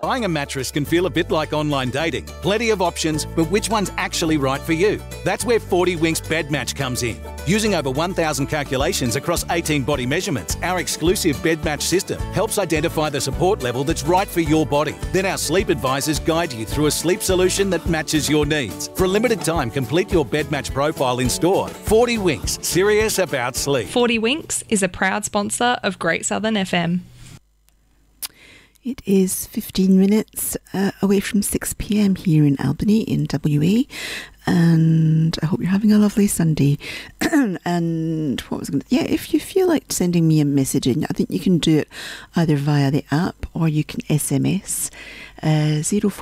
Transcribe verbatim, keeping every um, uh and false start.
Buying a mattress can feel a bit like online dating. Plenty of options, but which one's actually right for you? That's where forty Winks Bed Match comes in. Using over one thousand calculations across eighteen body measurements, our exclusive Bed Match system helps identify the support level that's right for your body. Then our sleep advisors guide you through a sleep solution that matches your needs. For a limited time, complete your Bed Match profile in store. forty Winks, serious about sleep. forty Winks is a proud sponsor of Great Southern F M. It is fifteen minutes uh, away from six p.m. here in Albany in W A, and I hope you're having a lovely Sunday. And what was I going to, yeah, if you feel like sending me a message in, I think you can do it either via the app or you can S M S uh, zero four